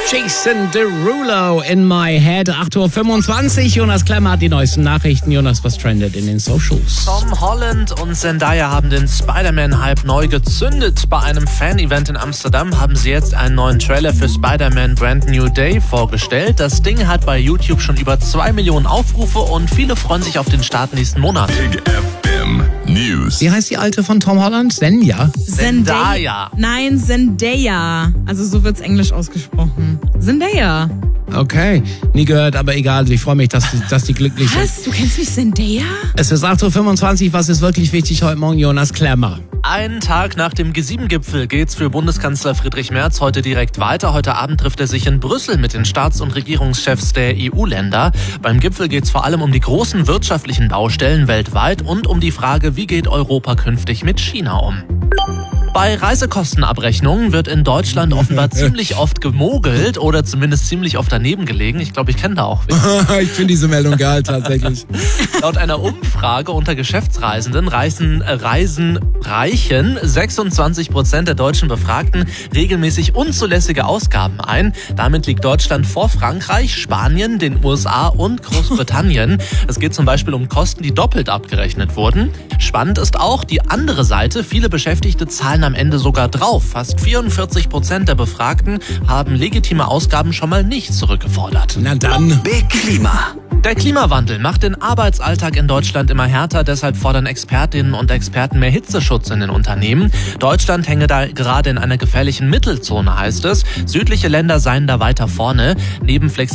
Jason Derulo in my head. 8:25 Uhr. Jonas Klemmer hat die neuesten Nachrichten. Jonas, was trendet in den Socials? Tom Holland und Zendaya haben den Spider-Man-Hype neu gezündet. Bei einem Fan-Event in Amsterdam haben sie jetzt einen neuen Trailer für Spider-Man Brand New Day vorgestellt. Das Ding hat bei YouTube schon über 2 Millionen Aufrufe und viele freuen sich auf den Start nächsten Monat. Big FM News. Wie heißt die alte von Tom Holland? Zendaya? Zendaya. Nein, Zendaya. Also so wird's englisch ausgesprochen. Zendaya. Okay, nie gehört, aber egal. Ich freue mich, dass die glücklich sind. Was? Du kennst nicht Zendaya? Es ist 8:25 Uhr. Was ist wirklich wichtig heute Morgen, Jonas Klemmer? Einen Tag nach dem G7-Gipfel geht's für Bundeskanzler Friedrich Merz heute direkt weiter. Heute Abend trifft er sich in Brüssel mit den Staats- und Regierungschefs der EU-Länder. Beim Gipfel geht's vor allem um die großen wirtschaftlichen Baustellen weltweit und um die Frage, wie geht Europa künftig mit China um. Bei Reisekostenabrechnungen wird in Deutschland offenbar ziemlich oft gemogelt oder zumindest ziemlich oft daneben gelegen. Ich glaube, ich kenne da auch wen. Ich finde diese Meldung geil, tatsächlich. Laut einer Umfrage unter Geschäftsreisenden reichen 26% der deutschen Befragten regelmäßig unzulässige Ausgaben ein. Damit liegt Deutschland vor Frankreich, Spanien, den USA und Großbritannien. Es geht zum Beispiel um Kosten, die doppelt abgerechnet wurden. Spannend ist auch die andere Seite. Viele Beschäftigte zahlen am Ende sogar drauf. Fast 44% der Befragten haben legitime Ausgaben schon mal nicht zurückgefordert. Na dann. Big Klima. Der Klimawandel macht den Arbeitsalltag in Deutschland immer härter, deshalb fordern Expertinnen und Experten mehr Hitzeschutz in den Unternehmen. Deutschland hänge da gerade in einer gefährlichen Mittelzone, heißt es. Südliche Länder seien da weiter vorne. Neben